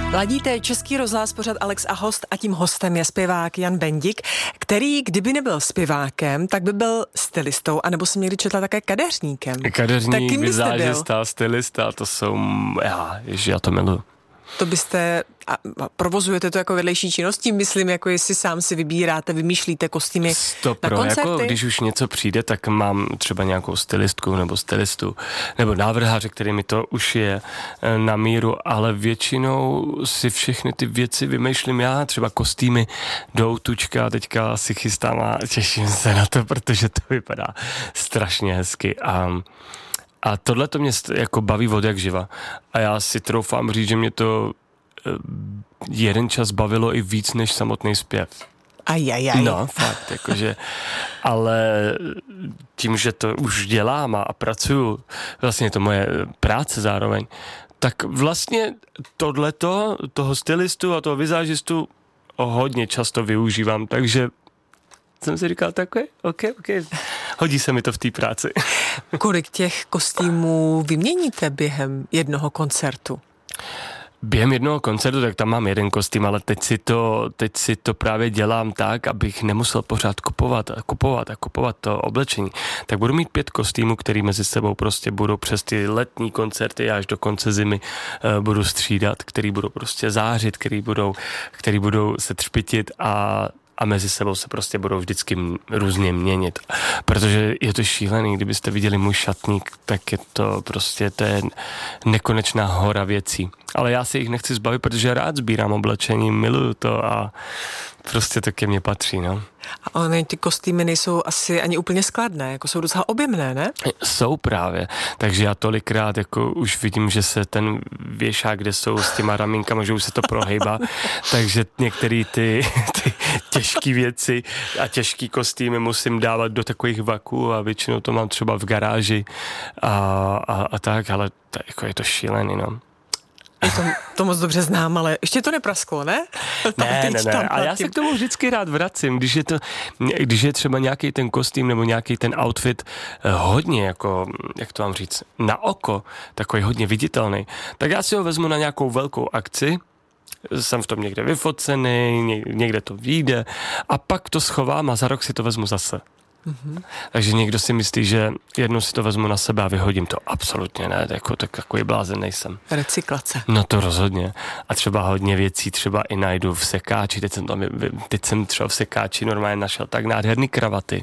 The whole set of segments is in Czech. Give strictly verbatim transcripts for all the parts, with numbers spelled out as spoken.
Ladíte Český rozhlas, pořad Alex a host, a tím hostem je zpěvák Jan Bendik, který, kdyby nebyl zpěvákem, tak by byl stylistou, anebo jsem někdy četla také kadeřníkem. Kadeřník, vizážista, stylista, to jsou, já, ježi, já to miluji. To byste, a provozujete to jako vedlejší činnost, tím myslím, jako jestli sám si vybíráte, vymýšlíte kostýmy na koncerty? Jako když už něco přijde, tak mám třeba nějakou stylistku nebo stylistu, nebo návrháře, který mi to už je na míru, ale většinou si všechny ty věci vymýšlím já, třeba kostýmy do Outučka, teďka si chystám a těším se na to, protože to vypadá strašně hezky a A tohle to mě jako baví od jak živa. A já si troufám říct, že mě to jeden čas bavilo i víc než samotný zpěv. Ajajaj. No, fakt, jakože, ale tím, že to už dělám a, a pracuju, vlastně je to moje práce zároveň, tak vlastně tohleto, toho stylistu a toho vizážistu hodně často využívám, takže jsem si říkal, tak ok, ok, hodí se mi to v té práci. Kolik těch kostýmů vyměníte během jednoho koncertu? Během jednoho koncertu, tak tam mám jeden kostým, ale teď si to, teď si to právě dělám tak, abych nemusel pořád kupovat a kupovat a kupovat to oblečení. Tak budu mít pět kostýmů, který mezi sebou prostě budou přes ty letní koncerty až do konce zimy uh, budu střídat, který budou prostě zářit, který budou, který budou se třpitit a a mezi sebou se prostě budou vždycky různě měnit. Protože je to šílený, kdybyste viděli můj šatník, tak je to prostě, to je nekonečná hora věcí. Ale já se jich nechci zbavit, protože rád sbírám oblečení, miluju to a prostě to ke mně patří, no. A ony ty kostýmy nejsou asi ani úplně skladné, jako jsou docela objemné, ne? Jsou právě, takže já tolikrát jako už vidím, že se ten věšák, kde jsou s těma ramínkama, že už se to prohejbá, takže některé ty, ty těžké věci a těžký kostýmy musím dávat do takových vaků a většinou to mám třeba v garáži a, a, a tak, ale to, jako je to šílený, no. To, to moc dobře znám, ale ještě to neprasklo, ne? Ne, ne, ne, ale já se k tomu vždycky rád vracím, když je to, když je třeba nějaký ten kostým nebo nějaký ten outfit hodně, jako, jak to mám říct, na oko, takový hodně viditelný, tak já si ho vezmu na nějakou velkou akci, jsem v tom někde vyfocený, někde to vyjde a pak to schovám a za rok si to vezmu zase. Mm-hmm. Takže někdo si myslí, že jednou si to vezmu na sebe a vyhodím to. Absolutně ne, jako takový blázen nejsem. Recyklace. No to rozhodně. A třeba hodně věcí třeba i najdu v sekáči. Teď jsem, tam, teď jsem třeba v sekáči normálně našel tak nádherný kravaty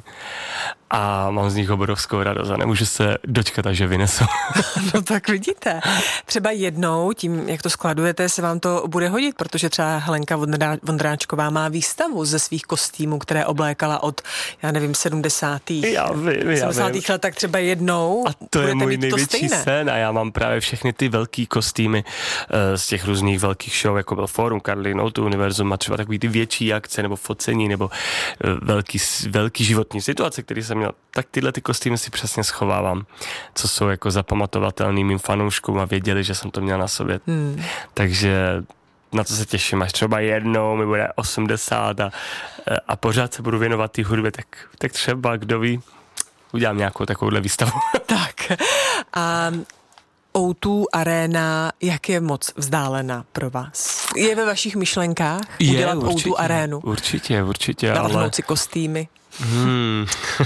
a mám z nich obrovskou radost a nemůžu se dočkat, až je vynesu. No tak vidíte. Třeba jednou, tím, jak to skladujete, se vám to bude hodit, protože třeba Helenka Vondráčková má výstavu ze svých kostýmů, které oblékala od, já nevím, sedmdesátých Já vím, já sedmdesátých let, tak třeba jednou a to je můj největší sen a já mám právě všechny ty velký kostýmy uh, z těch různých velkých show, jako byl Forum, Karlín, O dva Univerzum a třeba takový ty větší akce nebo focení nebo uh, velký, velký životní situace, který jsem měl, tak tyhle ty kostýmy si přesně schovávám, co jsou jako zapamatovatelný mým fanouškům a věděli, že jsem to měl na sobě. Hmm. Takže na to se těším, až třeba jednou mi bude osmdesát a, a pořád se budu věnovat té hudbě, tak, tak třeba, kdo ví, udělám nějakou takovouhle výstavu. Tak a O dva Arena, jak je moc vzdálená pro vás? Je ve vašich myšlenkách je, udělat určitě, O dva Arénu? Určitě, určitě. Navrhnout ale... si kostýmy? Hmm.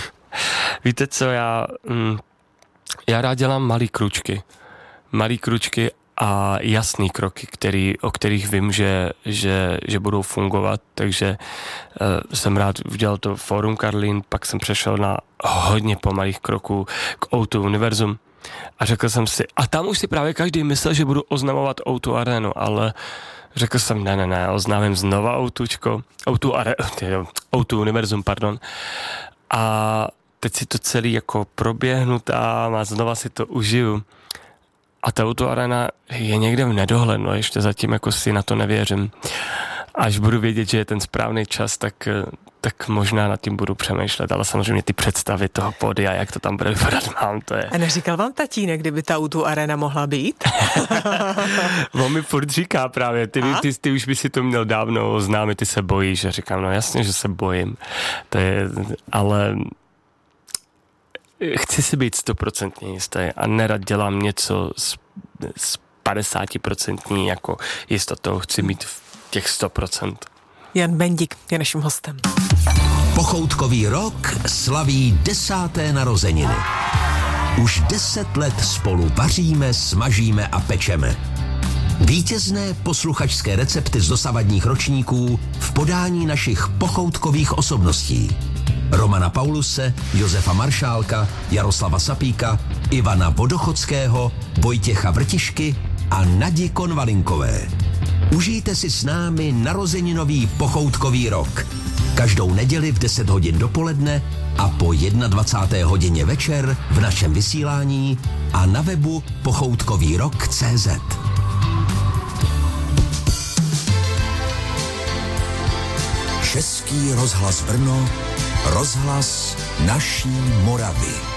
Víte co, já, mm, já rád dělám malý kručky. Malý kručky a jasný kroky, který, o kterých vím, že, že, že budou fungovat, takže uh, jsem rád udělal to Forum Karlín, pak jsem přešel na hodně pomalých kroků k O dva Univerzum a řekl jsem si, a tam už si právě každý myslel, že budu oznamovat O dva Arenu, ale řekl jsem, ne, ne, ne, oznámím znova Outučko, O dva, are, O dva Univerzum, pardon, a teď si to celý jako proběhnu tam a znova si to užiju. A ta O dva Arena je někde v nedohlednu, ještě zatím jako si na to nevěřím. Až budu vědět, že je ten správný čas, tak, tak možná nad tím budu přemýšlet, ale samozřejmě ty představy toho pódia, jak to tam bude vypadat, mám, to je. A neříkal vám tatínek, kdyby ta O dva Arena mohla být? On mi furt říká právě, ty, ty, ty už by si to měl dávno oznámit, ty se bojíš. A říkám, no jasně, že se bojím. To je, ale chci si být stoprocentně jistý a nerad dělám něco s, s padesát procent jako jistotou, chci mít těch sto procent. Jan Bendik je naším hostem. Pochoutkový rok slaví desáté narozeniny. Už deset let spolu vaříme, smažíme a pečeme. Vítězné posluchačské recepty z dosavadních ročníků v podání našich pochoutkových osobností. Romana Pauluse, Josefa Maršálka, Jaroslava Sapíka, Ivana Vodochodského, Vojtěcha Vrtišky a Nadi Konvalinkové. Užijte si s námi narozeninový pochoutkový rok. Každou neděli v deset hodin dopoledne a po dvacáté jedné hodině večer v našem vysílání a na webu pochoutkový rok tečka cé zet. Český rozhlas Brno, rozhlas naší Moravy.